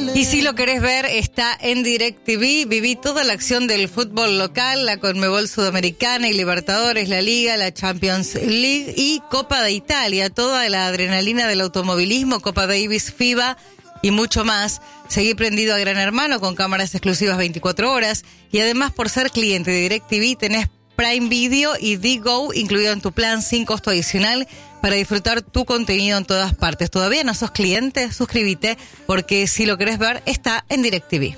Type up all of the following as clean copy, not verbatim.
Y si lo querés ver, está en DirecTV. Viví toda la acción del fútbol local, la Conmebol Sudamericana y Libertadores, la Liga, la Champions League y Copa de Italia. Toda la adrenalina del automovilismo, Copa Davis, FIBA y mucho más. Seguí prendido a Gran Hermano con cámaras exclusivas 24 horas. Y además, por ser cliente de DirecTV, tenés Prime Video y DGO incluido en tu plan sin costo adicional para disfrutar tu contenido en todas partes. ¿Todavía no sos cliente? Suscríbete, porque si lo querés ver, está en DirecTV.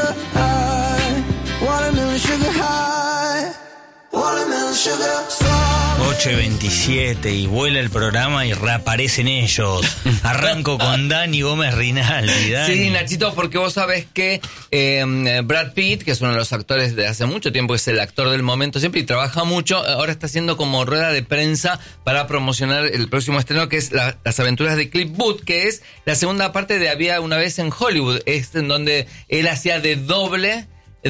8:27 y vuela el programa y reaparecen ellos. Arranco con Dani Gómez Rinaldi. Dani. Sí, Nachito, porque vos sabés que Brad Pitt, que es uno de los actores de hace mucho tiempo, es el actor del momento siempre y trabaja mucho, ahora está haciendo como rueda de prensa para promocionar el próximo estreno, que es Las aventuras de Cliff Booth, que es la segunda parte de Había una vez en Hollywood, es en donde él hacía de doble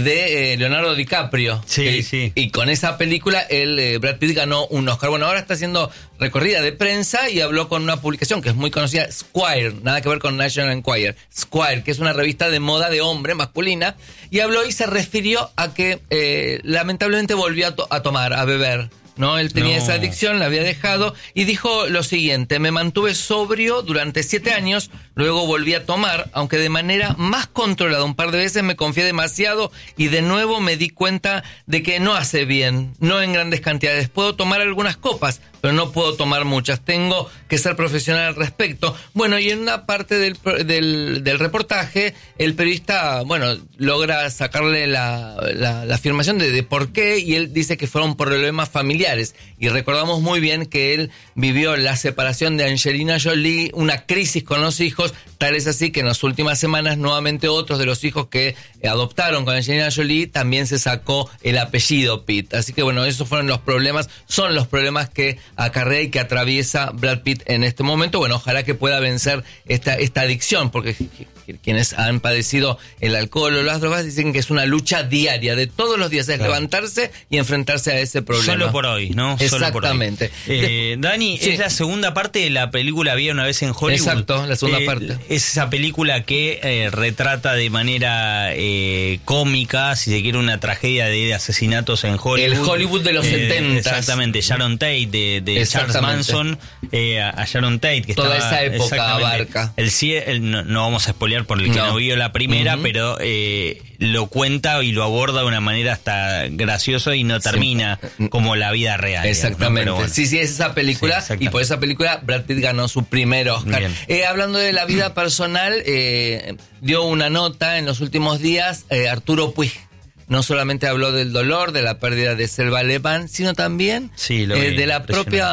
de Leonardo DiCaprio. Sí, sí. Y con esa película, Brad Pitt ganó un Oscar. Bueno, ahora está haciendo recorrida de prensa y habló con una publicación que es muy conocida, Squire, nada que ver con National Enquirer. Squire, que es una revista de moda de hombre, masculina, y habló y se refirió a que lamentablemente volvió a tomar, a beber. ¿No? Él tenía esa adicción, la había dejado y dijo lo siguiente: me mantuve sobrio durante 7 años, luego volví a tomar, aunque de manera más controlada. Un par de veces me confié demasiado y de nuevo me di cuenta de que no hace bien, no en grandes cantidades. Puedo tomar algunas copas, pero no puedo tomar muchas. Tengo que ser profesional al respecto. Bueno, y en una parte del reportaje, el periodista, logra sacarle la afirmación de por qué, y él dice que fueron problemas familiares. Y recordamos muy bien que él vivió la separación de Angelina Jolie, una crisis con los hijos, tal es así que en las últimas semanas nuevamente otros de los hijos que adoptaron con Angelina Jolie también se sacó el apellido Pitt. Así que esos fueron los problemas, son los problemas que acarrea y que atraviesa Brad Pitt en este momento. Ojalá que pueda vencer esta adicción, porque quienes han padecido el alcohol o las drogas dicen que es una lucha diaria, de todos los días, es levantarse y enfrentarse a ese problema. Solo por hoy, ¿no? Exactamente. Solo por hoy. Dani, sí. Es la segunda parte de la película Había una vez en Hollywood. Exacto, la segunda parte. Es esa película que retrata de manera cómica, si se quiere, una tragedia de asesinatos en Hollywood. El Hollywood de los 70. Exactamente, Sharon Tate, de Charles Manson a Sharon Tate. Que toda estaba, esa época abarca. No vamos a spoilear por el que no vio la primera, pero lo cuenta y lo aborda de una manera hasta graciosa y no termina como la vida real. Exactamente. ¿No? Sí, es esa película, y por esa película Brad Pitt ganó su primer Oscar. Hablando de la vida personal, dio una nota en los últimos días Arturo Puig. No solamente habló del dolor, de la pérdida de Selva Alemán, sino también de la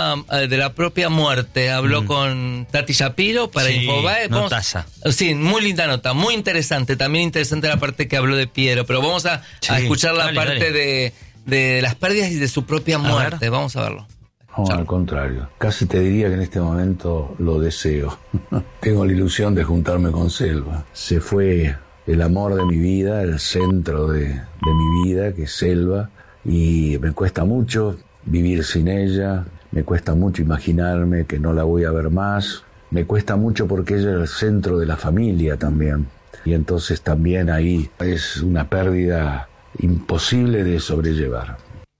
propia muerte. Habló con Tati Shapiro para Infobae. Notaza. Sí, muy linda nota, muy interesante. También interesante la parte que habló de Piero, pero vamos a escuchar la parte de las pérdidas y de su propia muerte. Vamos a verlo. No, al contrario. Casi te diría que en este momento lo deseo. Tengo la ilusión de juntarme con Selva. Se fue el amor de mi vida, el centro de mi vida, que es Selva, y me cuesta mucho vivir sin ella, me cuesta mucho imaginarme que no la voy a ver más, me cuesta mucho porque ella es el centro de la familia también, y entonces también ahí es una pérdida imposible de sobrellevar.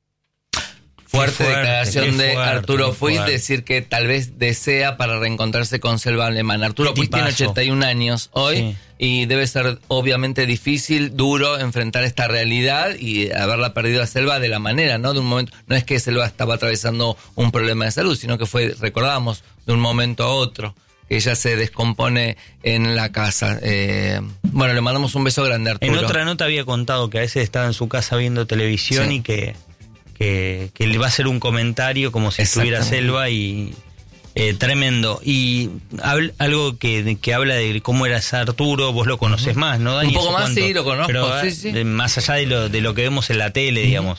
Fuerte declaración de Arturo Puig, decir que tal vez desea para reencontrarse con Selva Alemán. Arturo Puig tiene 81 años hoy y debe ser obviamente difícil, duro enfrentar esta realidad y haberla perdido a Selva de la manera, ¿no? De un momento, no es que Selva estaba atravesando un problema de salud, sino que recordamos, de un momento a otro, que ella se descompone en la casa. Le mandamos un beso grande a Arturo. En otra nota había contado que a veces estaba en su casa viendo televisión y que le va a hacer un comentario como si estuviera Selva y tremendo. Y algo que habla de cómo era Arturo, vos lo conocés más, ¿no, Dani? Un poco más, sí, lo conozco. Pero, más allá de lo que vemos en la tele, digamos.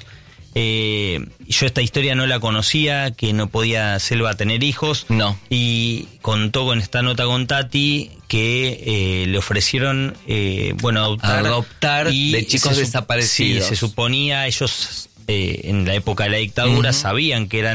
Yo esta historia no la conocía, que no podía Selva tener hijos. No. Y contó con esta nota con Tati que le ofrecieron adoptar de chicos desaparecidos. Sí, se suponía, ellos en la época de la dictadura sabían que eran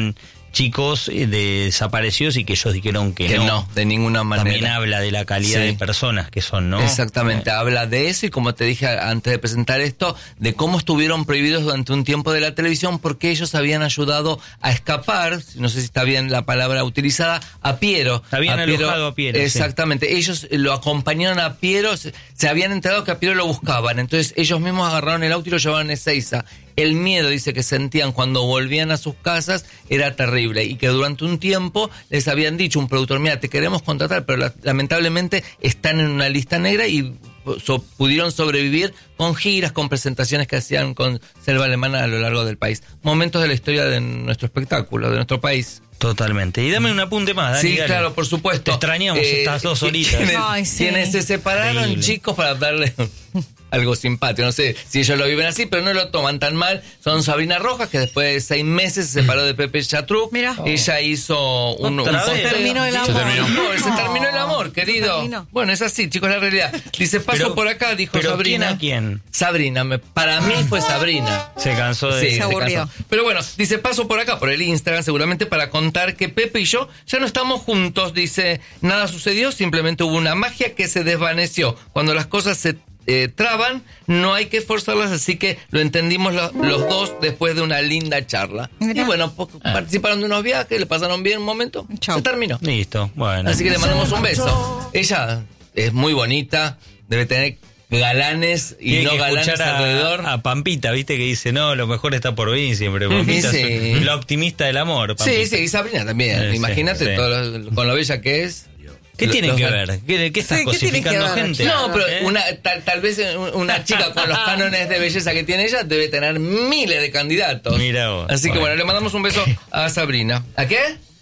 chicos desaparecidos y que ellos dijeron que no, de ninguna manera. También habla de la calidad de personas que son, ¿no? Exactamente, habla de eso y como te dije antes de presentar esto, de cómo estuvieron prohibidos durante un tiempo de la televisión porque ellos habían ayudado a escapar, no sé si está bien la palabra utilizada, a Piero. Habían alojado a Piero. Exactamente, ellos lo acompañaron a Piero, se habían enterado que a Piero lo buscaban, entonces ellos mismos agarraron el auto y lo llevaron a Ezeiza. El miedo, dice, que sentían cuando volvían a sus casas era terrible y que durante un tiempo les habían dicho, un productor, mira, te queremos contratar, pero lamentablemente están en una lista negra y pudieron sobrevivir con giras, con presentaciones que hacían con Selva Alemana a lo largo del país. Momentos de la historia de nuestro espectáculo, de nuestro país. Totalmente. Y dame un apunte más, Dani. Sí, dale. claro, por supuesto. Te extrañamos estas 2 horitas. Quienes se separaron, increíble, chicos, para darle algo simpático. No sé si ellos lo viven así, pero no lo toman tan mal. Son Sabrina Rojas, que después de 6 meses se separó de Pepe Chatruc. Mira. Ella hizo un Se terminó el amor. Se terminó el amor, querido. Bueno, es así, chicos, la realidad. Dice, paso por acá, dijo pero Sabrina. ¿Quién? Sabrina, para mí fue Sabrina. Se cansó de... Sí, se aburrió. cansó. Pero bueno, dice, paso por acá, por el Instagram, seguramente para contar que Pepe y yo ya no estamos juntos. Dice, nada sucedió, simplemente hubo una magia que se desvaneció. Cuando las cosas se traban, no hay que forzarlas, así que lo entendimos los dos después de una linda charla. Mirá. Y bueno, participaron de unos viajes, le pasaron bien un momento, se terminó. Listo, bueno. Así que le mandamos un beso. Ella es muy bonita, debe tener galanes y no galanes alrededor. A Pampita, viste, que dice, no, lo mejor está por venir siempre. Pampita es la optimista del amor, Pampita. Sí, y Sabrina también. Imagínate todo con lo bella que es. ¿Qué tienen que ver? ¿Qué estás cosificando gente? No, pero tal vez una chica con los cánones de belleza que tiene ella debe tener miles de candidatos. Mira vos. Así que bueno, le mandamos un beso a Sabrina. ¿A qué?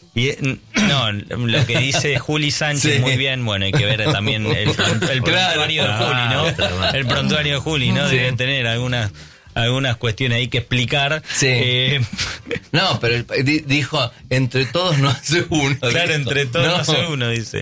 No, lo que dice Juli Sánchez, muy bien. Bueno, hay que ver también el prontuario de Juli, ¿no? El prontuario de Juli, ¿no? Deben tener algunas cuestiones ahí que explicar. Sí. No, pero dijo, entre todos no hace uno. Claro, entre todos no hace uno, dice.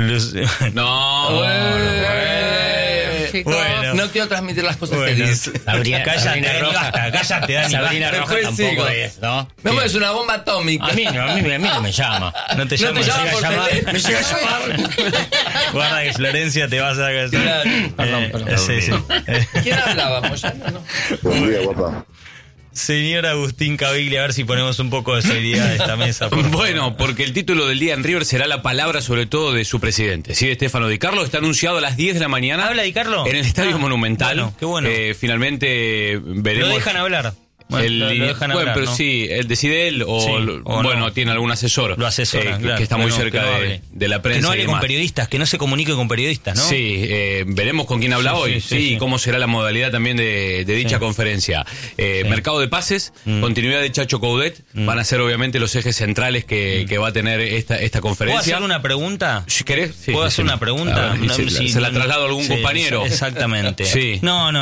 Bueno, no quiero transmitir las cosas que dice. Cállate, Dani. Sabrina Rojas tampoco es, ¿no? No, es una bomba atómica. A mí no me llama. No te llama. Me llega a llamar. Guarda que Florencia te vas a... Perdón. Sí. ¿Quién hablábamos? Ya no. Buen día, guapa. Señor Agustín Caviglia, a ver si ponemos un poco de seriedad a esta mesa. Bueno, porque el título del día en River será la palabra sobre todo de su presidente. Sí, Stefano Di Carlo está anunciado a las 10 de la mañana. ¿Habla Di Carlo? En el Estadio Monumental. Bueno, qué bueno. Finalmente veremos... Lo dejan hablar. Bueno, lo dejan hablar, pero ¿no? sí, decide él o no. Tiene algún asesor. Lo asesora, claro, que está muy cerca de la prensa. Que no hable y con demás. periodistas, que no se comunique con periodistas, ¿no? Sí, veremos con quién habla hoy. Sí, y cómo será la modalidad también de dicha conferencia. Mercado de pases, continuidad de Chacho Coudet, van a ser obviamente los ejes centrales que va a tener esta conferencia. ¿Puedo hacer una pregunta? Si querés. Sí, ¿Puedo hacer una pregunta? Se la traslado a algún compañero. Exactamente. Sí. No.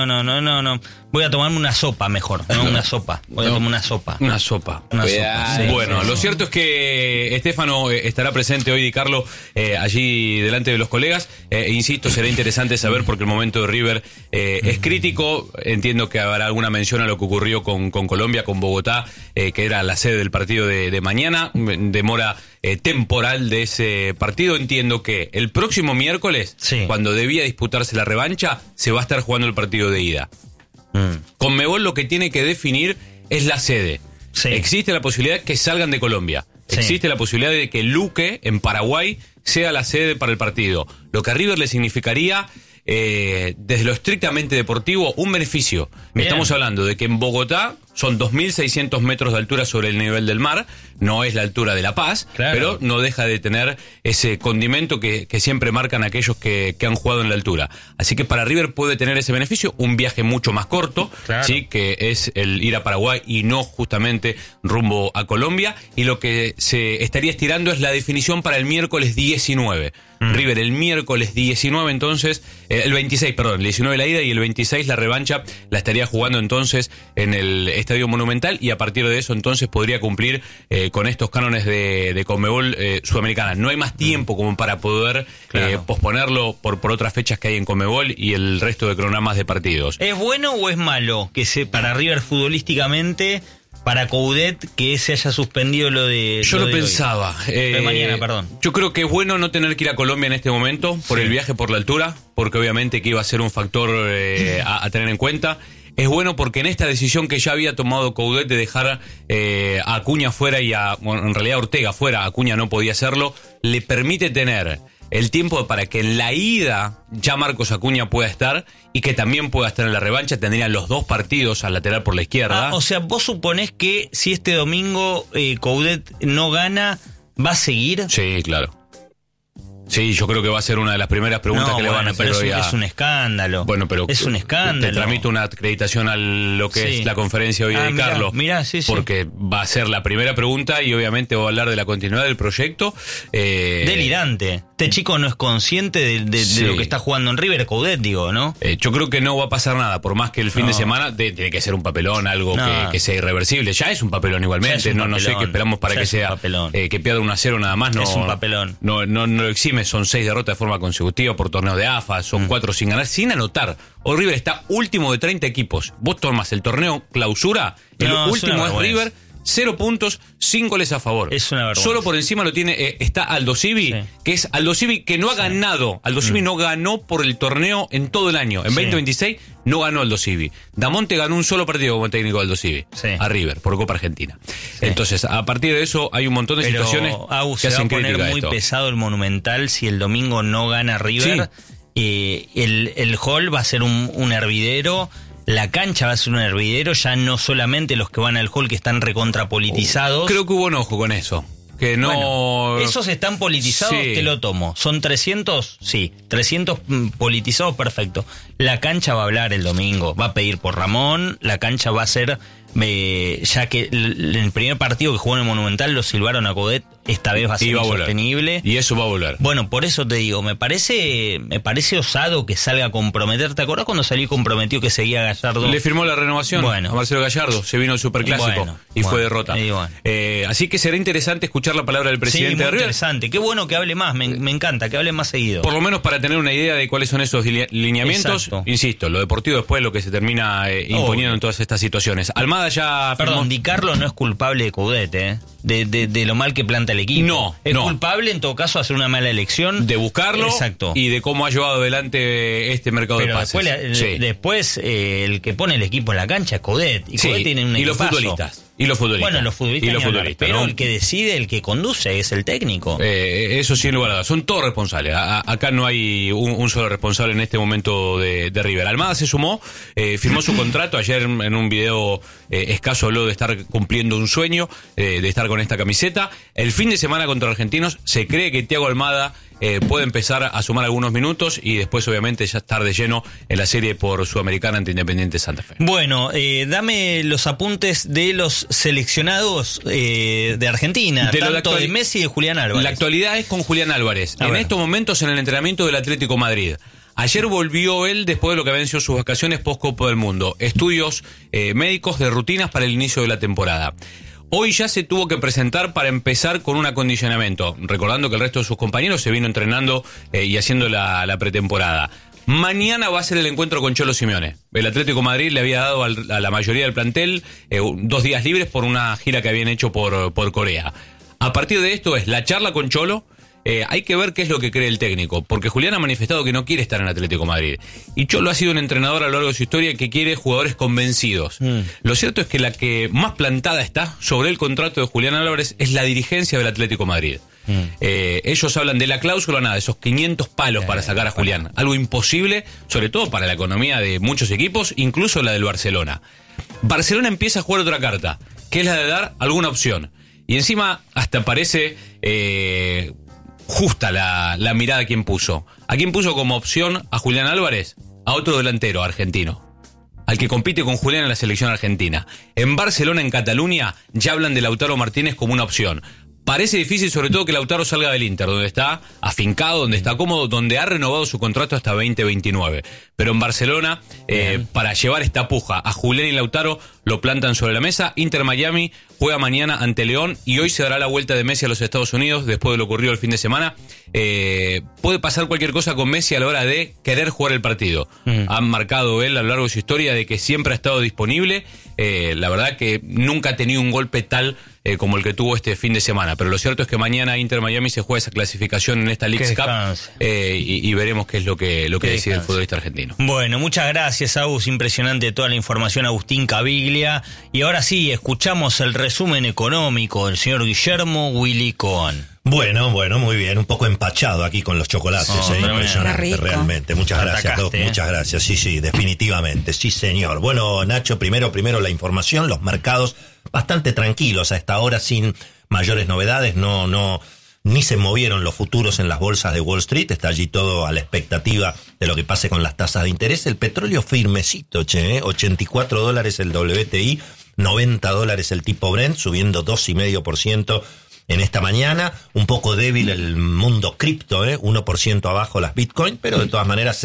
Voy a tomarme una sopa mejor, no una sopa. Voy a tomar una sopa. Una sopa. Sí, bueno, lo cierto es que Stefano estará presente hoy, Di Carlo, allí delante de los colegas. Insisto, será interesante saber porque el momento de River es crítico. Entiendo que habrá alguna mención a lo que ocurrió con Colombia, con Bogotá, que era la sede del partido de mañana. Demora temporal de ese partido. Entiendo que el próximo miércoles, cuando debía disputarse la revancha, se va a estar jugando el partido de ida. Conmebol lo que tiene que definir es la sede. Existe la posibilidad de que salgan de Colombia. Existe la posibilidad de que Luque, en Paraguay, sea la sede para el partido. Lo que a River le significaría, desde lo estrictamente deportivo, un beneficio. Bien. Estamos hablando de que en Bogotá son 2.600 metros de altura sobre el nivel del mar. No es la altura de La Paz, pero no deja de tener ese condimento que siempre marcan aquellos que han jugado en la altura. Así que para River puede tener ese beneficio, un viaje mucho más corto, ¿sí? Que es el ir a Paraguay y no justamente rumbo a Colombia. Y lo que se estaría estirando es la definición para el miércoles 19. River el miércoles 19 entonces, el 26, perdón, el 19 la ida y el 26 la revancha la estaría jugando entonces en el Estadio Monumental y a partir de eso entonces podría cumplir con estos cánones de Conmebol Sudamericana. No hay más tiempo como para poder posponerlo por otras fechas que hay en Conmebol y el resto de cronogramas de partidos. ¿Es bueno o es malo que para River futbolísticamente para Coudet que se haya suspendido lo de... Yo lo lo de hoy. pensaba. De mañana, perdón. Yo creo que es bueno no tener que ir a Colombia en este momento por el viaje, por la altura, porque obviamente que iba a ser un factor a tener en cuenta. Es bueno porque en esta decisión que ya había tomado Coudet de dejar a Acuña fuera y en realidad Ortega fuera, Acuña no podía hacerlo, le permite tener el tiempo para que en la ida ya Marcos Acuña pueda estar y que también pueda estar en la revancha. Tendrían los 2 partidos al lateral por la izquierda. O sea, vos suponés que si este domingo Coudet no gana, ¿va a seguir? Sí, claro. Sí, yo creo que va a ser una de las primeras preguntas que le van a hacer hoy a... Es un escándalo. Bueno, pero es un escándalo. Te tramito una acreditación a lo que es la conferencia hoy de Carlos. Mirá, sí. Porque va a ser la primera pregunta y obviamente va a hablar de la continuidad del proyecto. Delirante. Este chico no es consciente de lo que está jugando en River, Coudet, digo, ¿no? Yo creo que no va a pasar nada, por más que el fin de semana tiene que ser un papelón, algo que sea irreversible. Ya es un papelón igualmente, no sé qué esperamos para que sea que pierda 1-0 nada más. No, es un papelón. No lo exime, son 6 derrotas de forma consecutiva por torneos de AFA, son 4 sin ganar, sin anotar. O River está último de 30 equipos. Vos tomás el torneo clausura, el último es River, 0 puntos, 5 goles a favor. Es una vergüenza. Solo por encima lo tiene, está Aldo Civi, que es Aldo Civi que no ha ganado. Aldo Civi no ganó por el torneo en todo el año. En 2026 no ganó Aldo Civi. Damonte ganó un solo partido como técnico de Aldo Civi. A River, por Copa Argentina. Entonces, a partir de eso hay un montón de situaciones que hacen crítica. Se va a poner muy pesado el Monumental si el domingo no gana River. El hall va a ser un hervidero. La cancha va a ser un hervidero, ya no solamente los que van al hall que están recontrapolitizados. Creo que hubo enojo con eso. Que no... Bueno, esos están politizados, te lo tomo. ¿Son 300? Sí, 300 politizados, perfecto. La cancha va a hablar el domingo, va a pedir por Ramón, la cancha va a ser... ya que el primer partido que jugó en el Monumental lo silbaron a Coudet, esta vez va a ser insostenible. Y eso va a volver. Bueno, por eso te digo, me parece osado que salga a comprometer. ¿Te acordás cuando salió comprometido que seguía Gallardo? Le firmó la renovación a Marcelo Gallardo, se vino el Superclásico y fue derrota. Así que será interesante escuchar la palabra del presidente de River. Interesante, qué bueno que hable más, me encanta, que hable más seguido. Por lo menos para tener una idea de cuáles son esos lineamientos. Exacto. Insisto, lo deportivo después lo que se termina imponiendo en todas estas situaciones. Almada ya... Perdón, Di Carlo no es culpable de Coudet, de lo mal que planta el equipo. No. Es culpable en todo caso de hacer una mala elección. De buscarlo. Exacto. Y de cómo ha llevado adelante este mercado de pases. Después el que pone el equipo en la cancha es Coudet. Y Coudet tiene un equipazo. Y los futbolistas. Bueno, los futbolistas. Pero el que decide, el que conduce es el técnico. Eso sin lugar a dudas. Son todos responsables. Acá no hay un solo responsable en este momento de River. Almada se sumó, firmó su contrato. Ayer en un video escaso habló de estar cumpliendo un sueño, de estar con esta camiseta. El fin de semana contra Argentinos se cree que Thiago Almada puede empezar a sumar algunos minutos y después obviamente ya estar de lleno en la serie por Sudamericana ante Independiente Santa Fe. Bueno, dame los apuntes de los seleccionados de Argentina, tanto de Messi y de Julián Álvarez. La actualidad es con Julián Álvarez. En estos momentos en el entrenamiento del Atlético Madrid. Ayer volvió él después de lo que venció sus vacaciones post-Copa del Mundo. Estudios médicos de rutinas para el inicio de la temporada. Hoy ya se tuvo que presentar para empezar con un acondicionamiento, recordando que el resto de sus compañeros se vino entrenando y haciendo la pretemporada. Mañana va a ser el encuentro con Cholo Simeone. El Atlético de Madrid le había dado a la mayoría del plantel 2 días libres por una gira que habían hecho por Corea. A partir de esto es la charla con Cholo. Hay que ver qué es lo que cree el técnico, porque Julián ha manifestado que no quiere estar en Atlético de Madrid. Y Cholo ha sido un entrenador a lo largo de su historia que quiere jugadores convencidos. Lo cierto es que la que más plantada está sobre el contrato de Julián Álvarez es la dirigencia del Atlético de Madrid. Ellos hablan de la cláusula, nada, de esos 500 palos para sacar a Julián. Algo imposible, sobre todo para la economía de muchos equipos, incluso la del Barcelona. Barcelona empieza a jugar otra carta, que es la de dar alguna opción. Y encima hasta parece justa la mirada a quien puso. ¿A quién puso como opción a Julián Álvarez? A otro delantero argentino, al que compite con Julián en la selección argentina. En Barcelona, en Cataluña, ya hablan de Lautaro Martínez como una opción. Parece difícil, sobre todo, que Lautaro salga del Inter, donde está afincado, donde está cómodo, donde ha renovado su contrato hasta 2029. Pero en Barcelona, para llevar esta puja a Julián y Lautaro, lo plantan sobre la mesa. Inter Miami juega mañana ante León y hoy se dará la vuelta de Messi a los Estados Unidos después de lo ocurrido el fin de semana. Puede pasar cualquier cosa con Messi a la hora de querer jugar el partido. Han marcado él a lo largo de su historia de que siempre ha estado disponible. La verdad que nunca ha tenido un golpe tal como el que tuvo este fin de semana. Pero lo cierto es que mañana Inter Miami se juega esa clasificación en esta Leagues Cup y veremos qué es lo que decide el futbolista argentino. Bueno, muchas gracias, Agus. Impresionante toda la información, Agustín Caviglia. Y ahora sí, escuchamos el resumen económico del señor Guillermo Willy Cohen. Bueno, muy bien, un poco empachado aquí con los chocolates, impresionante, realmente. Muchas gracias, Doc, muchas gracias. Sí, definitivamente, sí, señor. Bueno, Nacho, primero la información, los mercados bastante tranquilos a esta hora, sin mayores novedades, ni se movieron los futuros en las bolsas de Wall Street, está allí todo a la expectativa de lo que pase con las tasas de interés. El petróleo firmecito, $84 el WTI, $90 el tipo Brent, subiendo 2,5% en esta mañana. Un poco débil el mundo cripto, 1% abajo las Bitcoin, pero de todas maneras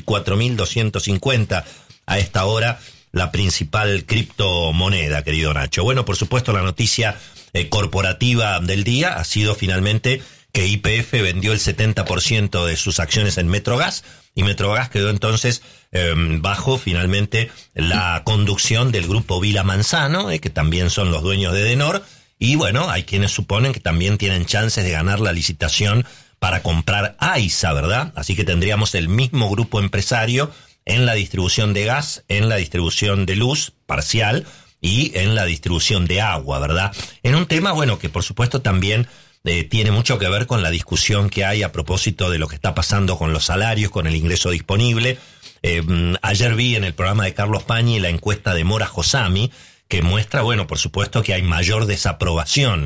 64.250 a esta hora la principal criptomoneda, querido Nacho. Bueno, por supuesto, la noticia corporativa del día ha sido finalmente que YPF vendió el 70% de sus acciones en Metrogas, y Metrogas quedó entonces bajo finalmente la conducción del grupo Vila Manzano, que también son los dueños de Denor. Y bueno, hay quienes suponen que también tienen chances de ganar la licitación para comprar AISA, ¿verdad? Así que tendríamos el mismo grupo empresario en la distribución de gas, en la distribución de luz parcial y en la distribución de agua, ¿verdad? En un tema, bueno, que por supuesto también tiene mucho que ver con la discusión que hay a propósito de lo que está pasando con los salarios, con el ingreso disponible. Ayer vi en el programa de Carlos Pañi la encuesta de Mora Josami, que muestra, bueno, por supuesto que hay mayor desaprobación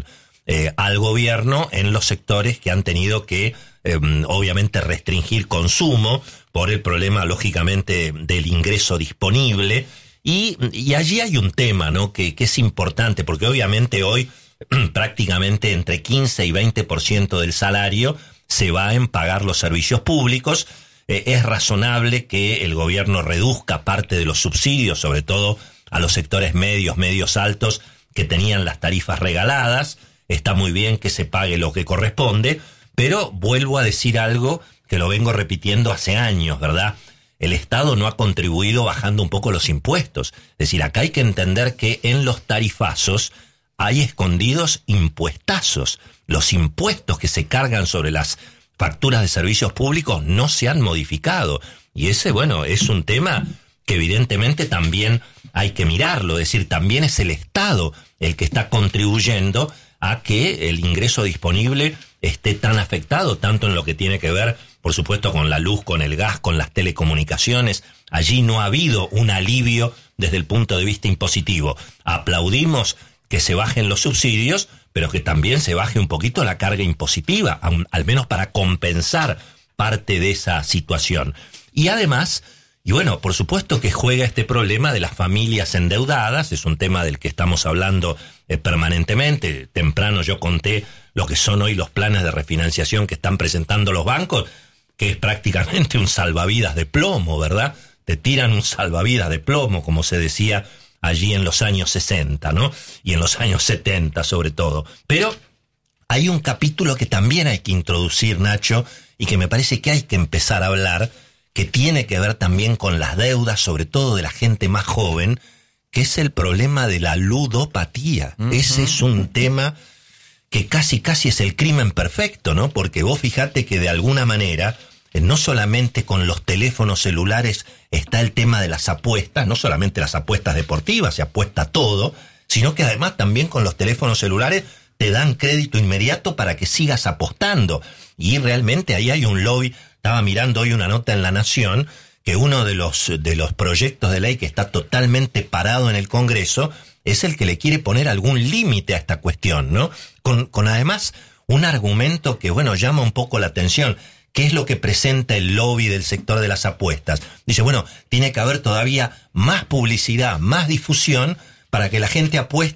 al gobierno en los sectores que han tenido que, obviamente, restringir consumo por el problema, lógicamente, del ingreso disponible. Y allí hay un tema, ¿no?, que es importante, porque obviamente hoy prácticamente entre 15 y 20% del salario se va en pagar los servicios públicos. Es razonable que el gobierno reduzca parte de los subsidios, sobre todo a los sectores medios altos que tenían las tarifas regaladas. Está muy bien que se pague lo que corresponde, pero vuelvo a decir algo que lo vengo repitiendo hace años, ¿verdad? El Estado no ha contribuido bajando un poco los impuestos. Es decir, acá hay que entender que en los tarifazos hay escondidos impuestazos. Los impuestos que se cargan sobre las facturas de servicios públicos no se han modificado. Y ese, bueno, es un tema que evidentemente también hay que mirarlo. Es decir, también es el Estado el que está contribuyendo a que el ingreso disponible esté tan afectado, tanto en lo que tiene que ver, por supuesto, con la luz, con el gas, con las telecomunicaciones. Allí no ha habido un alivio desde el punto de vista impositivo. Aplaudimos que se bajen los subsidios, pero que también se baje un poquito la carga impositiva, al menos para compensar parte de esa situación. Y además, y bueno, por supuesto que juega este problema de las familias endeudadas, es un tema del que estamos hablando permanentemente. Temprano yo conté lo que son hoy los planes de refinanciación que están presentando los bancos, que es prácticamente un salvavidas de plomo, ¿verdad? Te tiran un salvavidas de plomo, como se decía allí en los años 60, ¿no? Y en los años 70 sobre todo. Pero hay un capítulo que también hay que introducir, Nacho, y que me parece que hay que empezar a hablar, que tiene que ver también con las deudas, sobre todo de la gente más joven, que es el problema de la ludopatía. Ese es un tema que casi es el crimen perfecto, ¿no? Porque vos fijate que de alguna manera, no solamente con los teléfonos celulares está el tema de las apuestas, no solamente las apuestas deportivas, se apuesta todo, sino que además también con los teléfonos celulares te dan crédito inmediato para que sigas apostando. Y realmente ahí hay un lobby. Estaba mirando hoy una nota en La Nación que uno de los proyectos de ley que está totalmente parado en el Congreso es el que le quiere poner algún límite a esta cuestión, ¿no? Con además un argumento que, bueno, llama un poco la atención. ¿Qué es lo que presenta el lobby del sector de las apuestas? Dice, bueno, tiene que haber todavía más publicidad, más difusión para que la gente apueste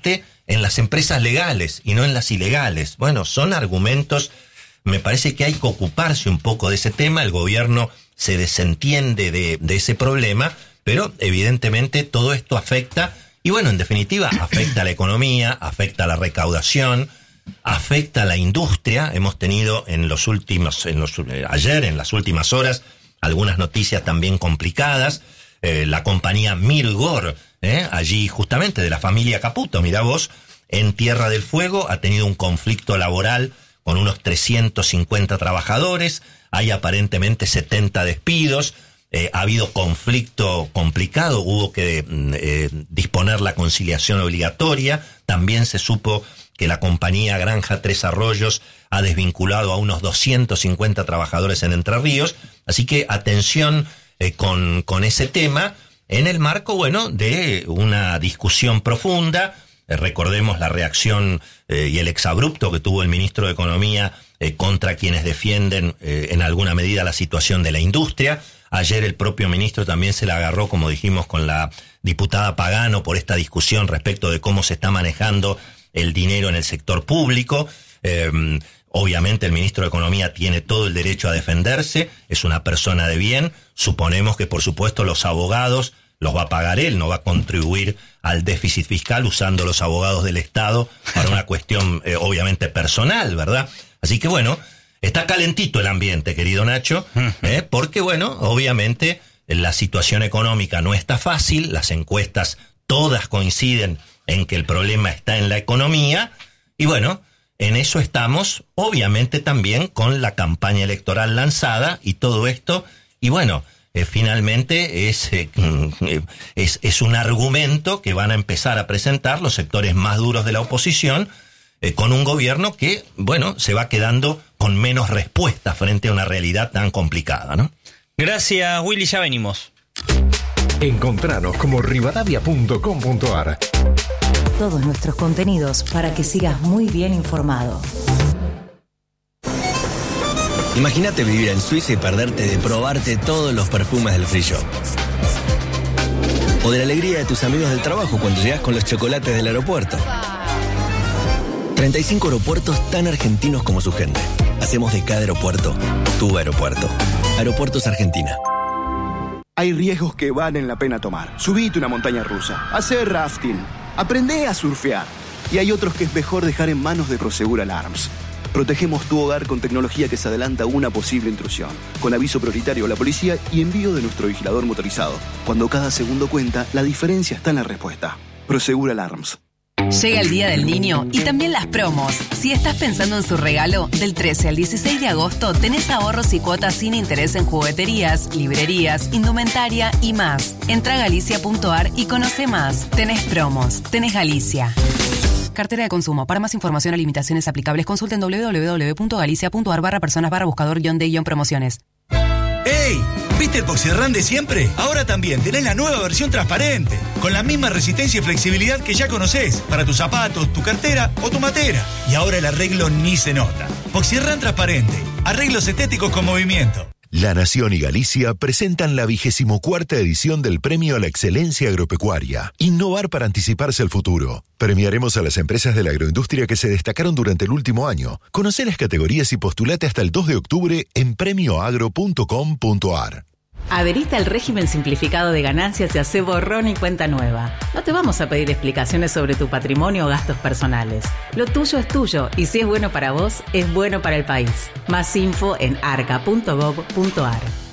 en las empresas legales y no en las ilegales. Bueno, son argumentos, me parece que hay que ocuparse un poco de ese tema. El gobierno se desentiende de ese problema, pero evidentemente todo esto afecta, y bueno, en definitiva, afecta a la economía, afecta a la recaudación, afecta a la industria. Hemos tenido ayer, en las últimas horas, algunas noticias también complicadas. La compañía Mirgor, allí justamente de la familia Caputo, mirá vos, en Tierra del Fuego, ha tenido un conflicto laboral con unos 350 trabajadores, hay aparentemente 70 despidos, ha habido conflicto complicado, hubo que disponer la conciliación obligatoria. También se supo que la compañía Granja Tres Arroyos ha desvinculado a unos 250 trabajadores en Entre Ríos. Así que atención con ese tema, en el marco, bueno, de una discusión profunda. Recordemos la reacción y el exabrupto que tuvo el ministro de Economía contra quienes defienden en alguna medida la situación de la industria. Ayer el propio ministro también se la agarró, como dijimos, con la diputada Pagano por esta discusión respecto de cómo se está manejando el dinero en el sector público. Obviamente el ministro de Economía tiene todo el derecho a defenderse, es una persona de bien. Suponemos que, por supuesto, los abogados los va a pagar él, no va a contribuir al déficit fiscal usando los abogados del Estado para una cuestión obviamente personal, ¿verdad? Así que bueno, está calentito el ambiente, querido Nacho, porque bueno, obviamente la situación económica no está fácil, las encuestas todas coinciden en que el problema está en la economía, y bueno, en eso estamos, obviamente también con la campaña electoral lanzada y todo esto, y bueno, finalmente es un argumento que van a empezar a presentar los sectores más duros de la oposición, con un gobierno que, bueno, se va quedando con menos respuesta frente a una realidad tan complicada, ¿no? Gracias, Willy, ya venimos. Encontranos como rivadavia.com.ar. Todos nuestros contenidos para que sigas muy bien informado. Imagínate vivir en Suiza y perderte de probarte todos los perfumes del free shop. O de la alegría de tus amigos del trabajo cuando llegas con los chocolates del aeropuerto. 35 aeropuertos tan argentinos como su gente. Hacemos de cada aeropuerto tu aeropuerto. Aeropuertos Argentina. Hay riesgos que valen la pena tomar. Subite una montaña rusa, hacer rafting, aprendé a surfear. Y hay otros que es mejor dejar en manos de Prosegur Alarms. Protegemos tu hogar con tecnología que se adelanta a una posible intrusión, con aviso prioritario a la policía y envío de nuestro vigilador motorizado. Cuando cada segundo cuenta, la diferencia está en la respuesta. Prosegur Alarms. Llega el Día del Niño y también las promos. Si estás pensando en su regalo, del 13 al 16 de agosto tenés ahorros y cuotas sin interés en jugueterías, librerías, indumentaria y más. Entra a galicia.ar y conoce más. Tenés promos, tenés Galicia. Cartera de consumo. Para más información o limitaciones aplicables, consulten www.galicia.ar/personas/buscador-de-promociones. ¡Ey! ¿Viste el Poxirrán de siempre? Ahora también tenés la nueva versión transparente, con la misma resistencia y flexibilidad que ya conocés, para tus zapatos, tu cartera o tu matera. Y ahora el arreglo ni se nota. Poxirrán transparente. Arreglos estéticos con movimiento. La Nación y Galicia presentan la 24ª edición del Premio a la Excelencia Agropecuaria. Innovar para anticiparse al futuro. Premiaremos a las empresas de la agroindustria que se destacaron durante el último año. Conoce las categorías y postulate hasta el 2 de octubre en premioagro.com.ar. Adherite al régimen simplificado de ganancias y hacé borrón y cuenta nueva. No te vamos a pedir explicaciones sobre tu patrimonio o gastos personales. Lo tuyo es tuyo y si es bueno para vos, es bueno para el país. Más info en arca.gov.ar.